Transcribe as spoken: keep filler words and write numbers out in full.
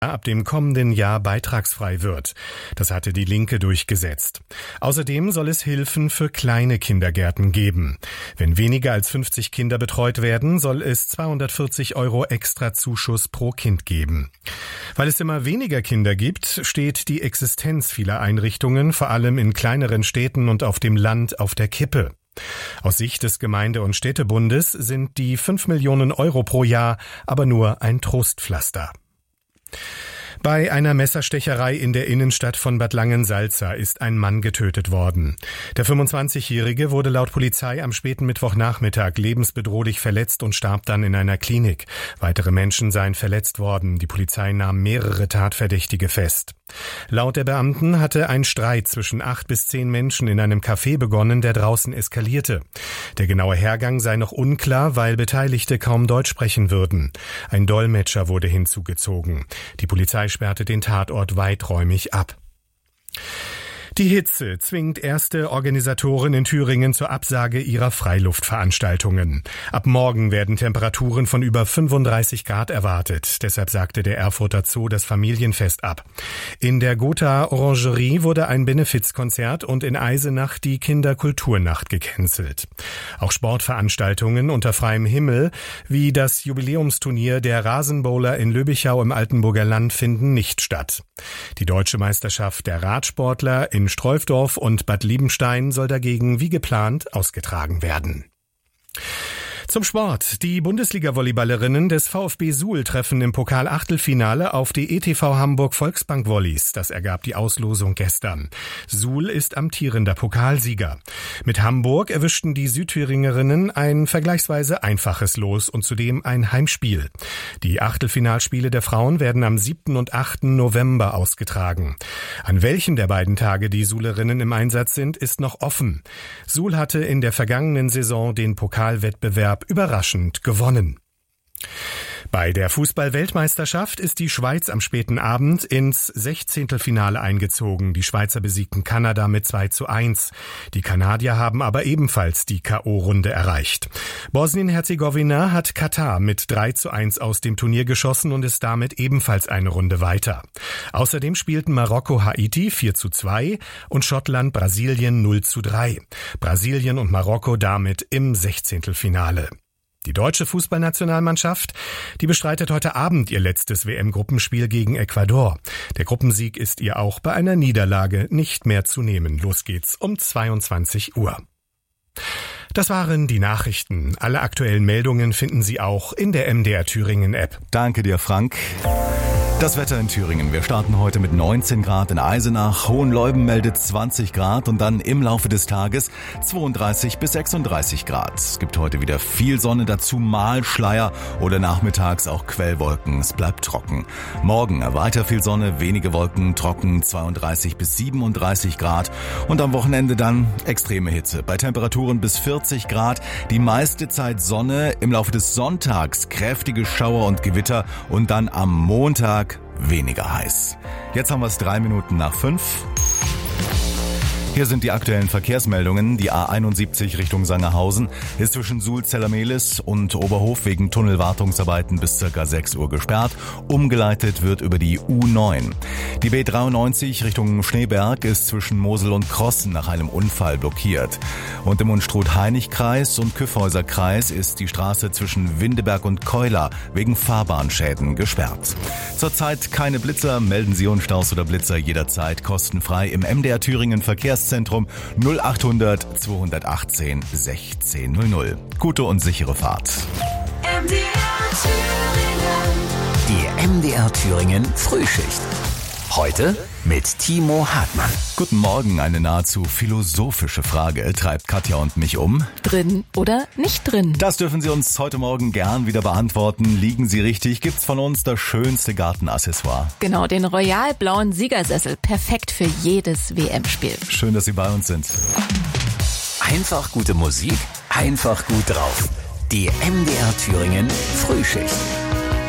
ab dem kommenden Jahr beitragsfrei wird. Das hatte die Linke durchgesetzt. Außerdem soll es Hilfen für kleine Kindergärten geben. Wenn weniger als fünfzig Kinder betreut werden, soll es zweihundertvierzig Euro extra Zuschuss pro Kind geben. Weil es immer weniger Kinder gibt, steht die Existenz vieler Einrichtungen, vor allem in kleineren Städten und auf dem Land, auf der Kippe. Aus Sicht des Gemeinde- und Städtebundes sind die fünf Millionen Euro pro Jahr aber nur ein Trostpflaster. Bei einer Messerstecherei in der Innenstadt von Bad Langensalza ist ein Mann getötet worden. Der fünfundzwanzigjährige wurde laut Polizei am späten Mittwochnachmittag lebensbedrohlich verletzt und starb dann in einer Klinik. Weitere Menschen seien verletzt worden. Die Polizei nahm mehrere Tatverdächtige fest. Laut der Beamten hatte ein Streit zwischen acht bis zehn Menschen in einem Café begonnen, der draußen eskalierte. Der genaue Hergang sei noch unklar, weil Beteiligte kaum Deutsch sprechen würden. Ein Dolmetscher wurde hinzugezogen. Die Polizei sperrte den Tatort weiträumig ab. Die Hitze zwingt erste Organisatoren in Thüringen zur Absage ihrer Freiluftveranstaltungen. Ab morgen werden Temperaturen von über fünfunddreißig Grad erwartet. Deshalb sagte der Erfurter Zoo das Familienfest ab. In der Gotha Orangerie wurde ein Benefizkonzert und in Eisenach die Kinderkulturnacht gecancelt. Auch Sportveranstaltungen unter freiem Himmel, wie das Jubiläumsturnier der Rasenbowler in Löbichau im Altenburger Land, finden nicht statt. Die Deutsche Meisterschaft der Radsportler in Streufdorf und Bad Liebenstein soll dagegen wie geplant ausgetragen werden. Zum Sport. Die Bundesliga-Volleyballerinnen des VfB Suhl treffen im Pokal-Achtelfinale auf die E T V Hamburg Volksbank Volleys. Das ergab die Auslosung gestern. Suhl ist amtierender Pokalsieger. Mit Hamburg erwischten die Südthüringerinnen ein vergleichsweise einfaches Los und zudem ein Heimspiel. Die Achtelfinalspiele der Frauen werden am siebten und achten November ausgetragen. An welchem der beiden Tage die Suhlerinnen im Einsatz sind, ist noch offen. Suhl hatte in der vergangenen Saison den Pokalwettbewerb überraschend gewonnen. Bei der Fußball-Weltmeisterschaft ist die Schweiz am späten Abend ins Sechzehntelfinale eingezogen. Die Schweizer besiegten Kanada mit zwei zu eins. Die Kanadier haben aber ebenfalls die K O-Runde erreicht. Bosnien-Herzegowina hat Katar mit drei zu eins aus dem Turnier geschossen und ist damit ebenfalls eine Runde weiter. Außerdem spielten Marokko Haiti vier zu zwei und Schottland Brasilien null zu drei. Brasilien und Marokko damit im Sechzehntelfinale. Die deutsche Fußballnationalmannschaft, die bestreitet heute Abend ihr letztes W M-Gruppenspiel gegen Ecuador. Der Gruppensieg ist ihr auch bei einer Niederlage nicht mehr zu nehmen. Los geht's um zweiundzwanzig Uhr. Das waren die Nachrichten. Alle aktuellen Meldungen finden Sie auch in der M D R Thüringen App. Danke dir, Frank. Das Wetter in Thüringen. Wir starten heute mit neunzehn Grad in Eisenach. Hohenleuben meldet zwanzig Grad und dann im Laufe des Tages zweiunddreißig bis sechsunddreißig Grad. Es gibt heute wieder viel Sonne, dazu mal Schleier oder nachmittags auch Quellwolken. Es bleibt trocken. Morgen weiter viel Sonne, wenige Wolken, trocken, zweiunddreißig bis siebenunddreißig Grad. Und am Wochenende dann extreme Hitze. Bei Temperaturen bis vierzig Grad. Die meiste Zeit Sonne. Im Laufe des Sonntags kräftige Schauer und Gewitter. Und dann am Montag weniger heiß. Jetzt haben wir es drei Minuten nach fünf. Hier sind die aktuellen Verkehrsmeldungen. Die A einundsiebzig Richtung Sangerhausen ist zwischen Suhl-Zellermelis und Oberhof wegen Tunnelwartungsarbeiten bis ca. sechs Uhr gesperrt. Umgeleitet wird über die U neun. Die B dreiundneunzig Richtung Schneeberg ist zwischen Mosel und Krossen nach einem Unfall blockiert. Und im Unstrut-Hainich-Kreis und Kyffhäuser-Kreis ist die Straße zwischen Windeberg und Keular wegen Fahrbahnschäden gesperrt. Zurzeit keine Blitzer. Melden Sie Unstaus oder Blitzer jederzeit kostenfrei im M D R Thüringen Verkehrs Zentrum null achthundert zweihundertachtzehn sechzehn null null. Gute und sichere Fahrt. M D R Thüringen. Die M D R Thüringen Frühschicht. Heute mit Timo Hartmann. Guten Morgen, eine nahezu philosophische Frage treibt Katja und mich um. Drin oder nicht drin? Das dürfen Sie uns heute Morgen gern wieder beantworten. Liegen Sie richtig, gibt's von uns das schönste Gartenaccessoire. Genau, den royal-blauen Siegersessel. Perfekt für jedes W M-Spiel. Schön, dass Sie bei uns sind. Einfach gute Musik, einfach gut drauf. Die M D R Thüringen Frühschicht.